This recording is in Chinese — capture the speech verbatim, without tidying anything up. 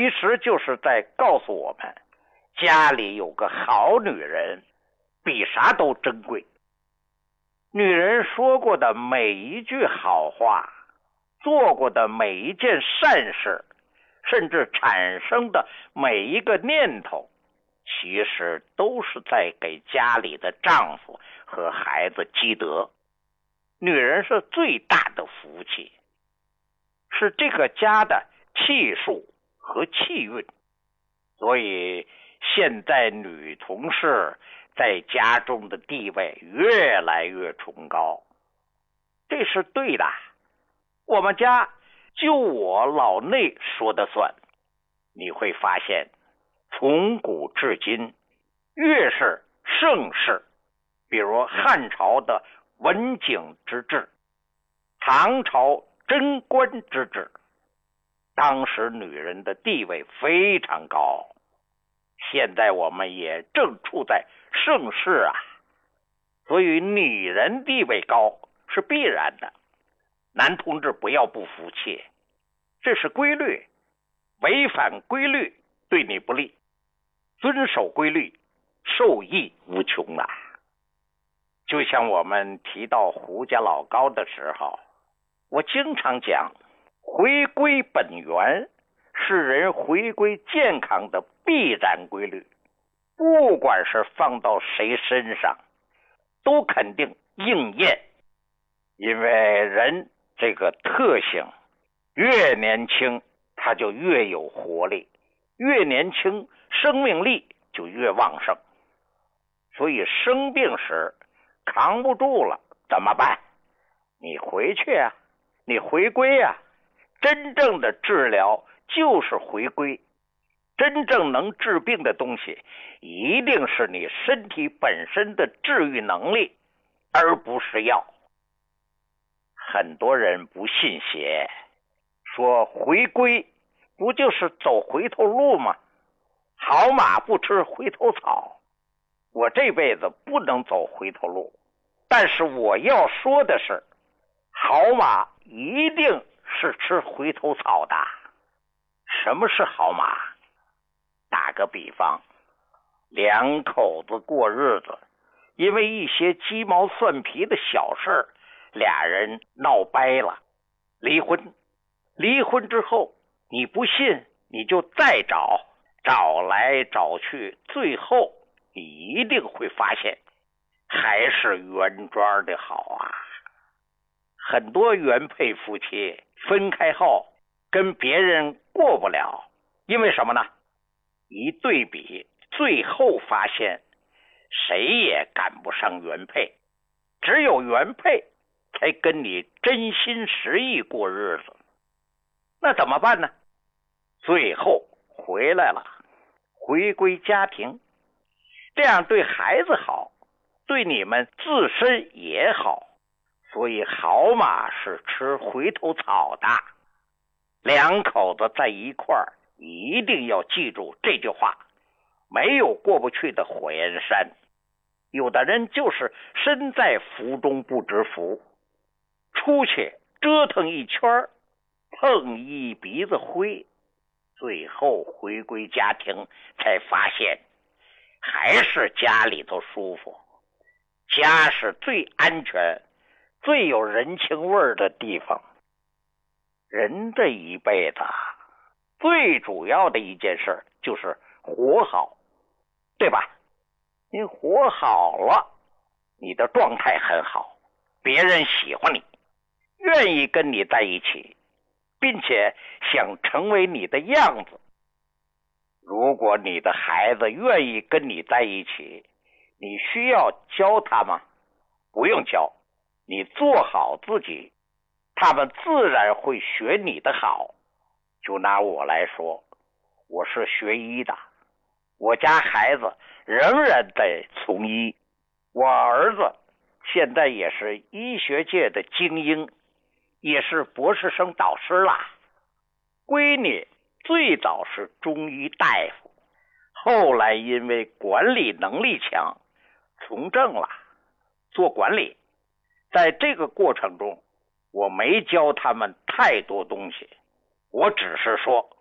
其实就是在告诉我们，家里有个好女人比啥都珍贵。女人说过的每一句好话，做过的每一件善事，甚至产生的每一个念头，其实都是在给家里的丈夫和孩子积德。女人是最大的福气，是这个家的气数和气运。所以现在女同事在家中的地位越来越崇高，这是对的。我们家就我老内说的算。你会发现从古至今，越是盛世，比如汉朝的文景之治，唐朝贞观之治，当时女人的地位非常高。现在我们也正处在盛世啊，所以女人地位高是必然的。男同志不要不服气，这是规律，违反规律对你不利，遵守规律受益无穷啊。就像我们提到胡家老高的时候，我经常讲，回归本源是人回归健康的必然规律，不管是放到谁身上都肯定应验。因为人这个特性，越年轻他就越有活力，越年轻生命力就越旺盛。所以生病时扛不住了怎么办？你回去啊，你回归啊。真正的治疗就是回归，真正能治病的东西一定是你身体本身的治愈能力，而不是药。很多人不信邪，说回归不就是走回头路吗？好马不吃回头草。我这辈子不能走回头路，但是我要说的是，好马一定是吃回头草的。什么是好马？打个比方，两口子过日子，因为一些鸡毛蒜皮的小事，俩人闹掰了，离婚。离婚之后，你不信你就再找，找来找去，最后你一定会发现还是原装的好啊。很多原配夫妻分开后跟别人过不了，因为什么呢？一对比，最后发现谁也赶不上原配，只有原配才跟你真心实意过日子。那怎么办呢？最后回来了，回归家庭，这样对孩子好，对你们自身也好。所以好马是吃回头草的。两口子在一块儿，一定要记住这句话，没有过不去的火焰山。有的人就是身在福中不知福，出去折腾一圈，碰一鼻子灰，最后回归家庭才发现还是家里头舒服。家是最安全最有人情味的地方。人这一辈子最主要的一件事就是活好，对吧？你活好了，你的状态很好，别人喜欢你，愿意跟你在一起，并且想成为你的样子。如果你的孩子愿意跟你在一起，你需要教他吗？不用教，你做好自己，他们自然会学你的好。就拿我来说，我是学医的，我家孩子仍然在从医，我儿子现在也是医学界的精英，也是博士生导师啦。闺女最早是中医大夫，后来因为管理能力强，从政了，做管理。在这个过程中，我没教他们太多东西，我只是说